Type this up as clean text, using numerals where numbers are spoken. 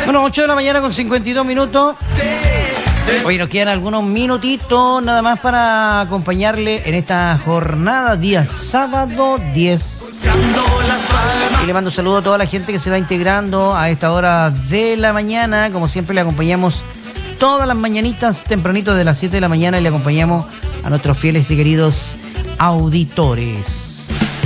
Bueno, 8 de la mañana con 52 minutos. Hoy nos quedan algunos minutitos nada más para acompañarle en esta jornada, día sábado 10. Y le mando un saludo a toda la gente que se va integrando a esta hora de la mañana. Como siempre, le acompañamos todas las mañanitas tempranito de las 7 de la mañana y le acompañamos a nuestros fieles y queridos auditores.